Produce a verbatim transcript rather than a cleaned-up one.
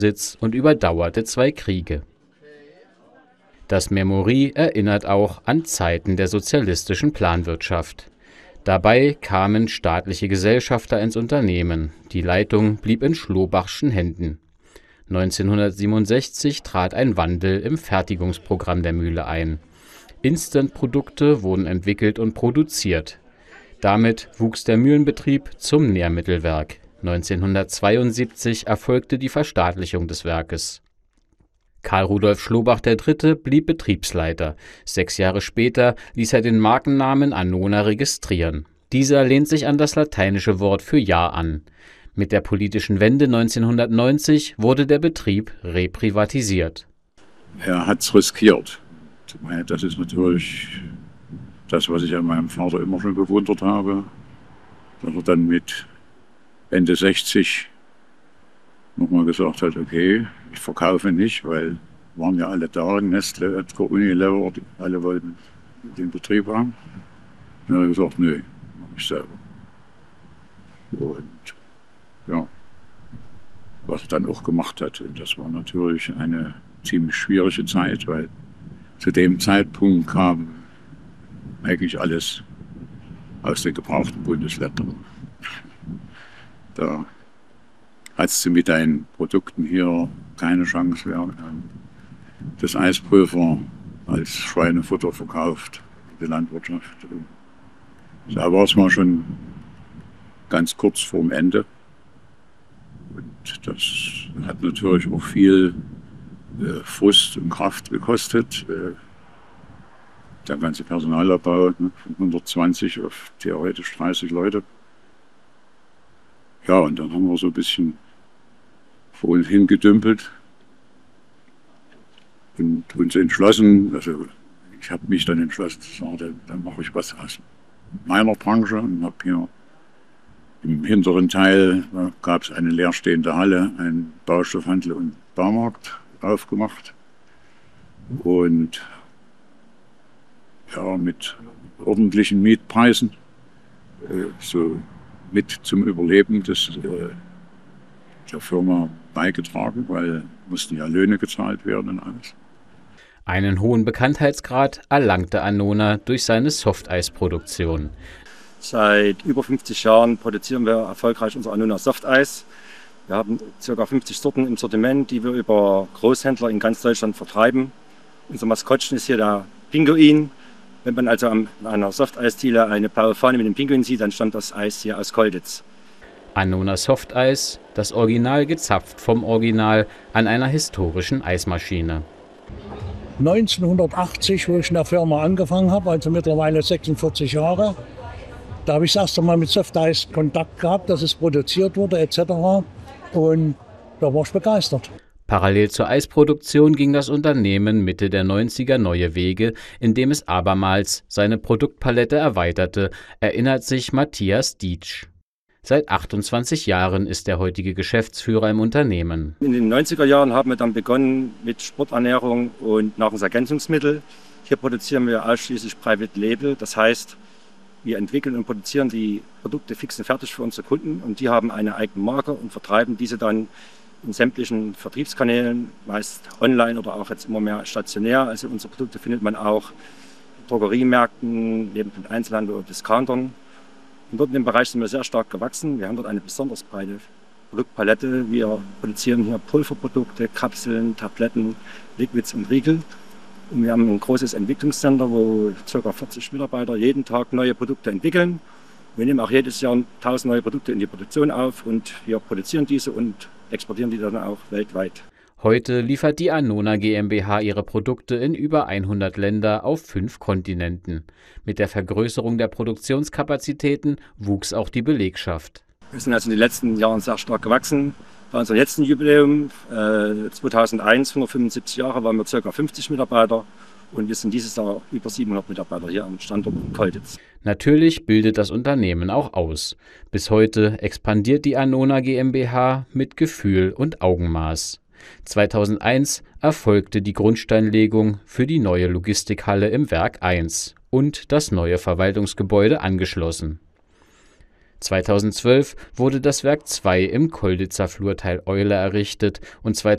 Sitz und überdauerte zwei Kriege. Das Memory erinnert auch an Zeiten der sozialistischen Planwirtschaft. Dabei kamen staatliche Gesellschafter ins Unternehmen, die Leitung blieb in Schlobachschen Händen. neunzehnhundertsiebenundsechzig trat ein Wandel im Fertigungsprogramm der Mühle ein. Instant-Produkte wurden entwickelt und produziert. Damit wuchs der Mühlenbetrieb zum Nährmittelwerk. neunzehnhundertzweiundsiebzig erfolgte die Verstaatlichung des Werkes. Karl Rudolf Schlobach der Dritte blieb Betriebsleiter. Sechs Jahre später ließ er den Markennamen Annona registrieren. Dieser lehnt sich an das lateinische Wort für Jahr an. Mit der politischen Wende neunzehnhundertneunzig wurde der Betrieb reprivatisiert. Er hat es riskiert. Das ist natürlich das, was ich an meinem Vater immer schon bewundert habe. Dass er dann mit Ende sechzig nochmal gesagt hat, okay, ich verkaufe nicht, weil waren ja alle da, Nestle, Edgar, Unilever, alle wollten den Betrieb haben. Dann hat er gesagt, nö, mach ich selber. Und ja, was er dann auch gemacht hat, und das war natürlich eine ziemlich schwierige Zeit, weil zu dem Zeitpunkt kam eigentlich alles aus den gebrauchten Bundesländern. Da hattest du mit deinen Produkten hier keine Chance mehr. Das Eispulver als Schweinefutter verkauft in der Landwirtschaft. Da war es mal schon ganz kurz vorm Ende. Und das hat natürlich auch viel äh, Frust und Kraft gekostet. Äh, der ganze Personalabbau, ne, von hundertzwanzig auf theoretisch dreißig Leute. Ja, und dann haben wir so ein bisschen vor uns hingedümpelt und uns entschlossen, also ich habe mich dann entschlossen zu sagen, dann, dann mache ich was aus meiner Branche und habe hier im hinteren Teil, da gab es eine leerstehende Halle, einen Baustoffhandel und Baumarkt aufgemacht und ja, mit ordentlichen Mietpreisen, äh, so mit zum Überleben des, äh, der Firma beigetragen, weil mussten ja Löhne gezahlt werden und alles. Einen hohen Bekanntheitsgrad erlangte Annona durch seine Softeisproduktion. Seit über fünfzig Jahren produzieren wir erfolgreich unser Annona Softeis. Wir haben ca. fünfzig Sorten im Sortiment, die wir über Großhändler in ganz Deutschland vertreiben. Unser Maskottchen ist hier der Pinguin. Wenn man also an einer Softeisdiele eine blaue Fahne mit dem Pinguin sieht, dann stammt das Eis hier aus Kolditz. Annona Softeis, das Original gezapft vom Original an einer historischen Eismaschine. neunzehnhundertachtzig, wo ich in der Firma angefangen habe, also mittlerweile sechsundvierzig Jahre, da habe ich das erste Mal mit Softeis Kontakt gehabt, dass es produziert wurde et cetera. Und da war ich begeistert. Parallel zur Eisproduktion ging das Unternehmen Mitte der neunziger neue Wege, indem es abermals seine Produktpalette erweiterte, erinnert sich Matthias Dietsch. Seit achtundzwanzig Jahren ist der heutige Geschäftsführer im Unternehmen. In den neunziger Jahren haben wir dann begonnen mit Sporternährung und Nahrungsergänzungsmittel. Hier produzieren wir ausschließlich Private Label, das heißt, wir entwickeln und produzieren die Produkte fix und fertig für unsere Kunden und die haben eine eigene Marke und vertreiben diese dann in sämtlichen Vertriebskanälen, meist online oder auch jetzt immer mehr stationär. Also unsere Produkte findet man auch in Drogeriemärkten, neben dem Einzelhandel oder Discountern. Und dort in dem Bereich sind wir sehr stark gewachsen. Wir haben dort eine besonders breite Produktpalette. Wir produzieren hier Pulverprodukte, Kapseln, Tabletten, Liquids und Riegel. Und wir haben ein großes Entwicklungscenter, wo ca. vierzig Mitarbeiter jeden Tag neue Produkte entwickeln. Wir nehmen auch jedes Jahr tausend neue Produkte in die Produktion auf und wir produzieren diese und exportieren die dann auch weltweit. Heute liefert die Annona GmbH ihre Produkte in über hundert Länder auf fünf Kontinenten. Mit der Vergrößerung der Produktionskapazitäten wuchs auch die Belegschaft. Wir sind also in den letzten Jahren sehr stark gewachsen. Bei unserem letzten Jubiläum äh, zweitausendeins, hundertfünfundsiebzig Jahre, waren wir ca. fünfzig Mitarbeiter und wir sind dieses Jahr über siebenhundert Mitarbeiter hier am Standort in Kolditz. Natürlich bildet das Unternehmen auch aus. Bis heute expandiert die Annona GmbH mit Gefühl und Augenmaß. zweitausendeins erfolgte die Grundsteinlegung für die neue Logistikhalle im Werk eins und das neue Verwaltungsgebäude angeschlossen. zweitausendzwölf wurde das Werk zwei im Kolditzer Flurteil Eule errichtet und zweitausenddreizehn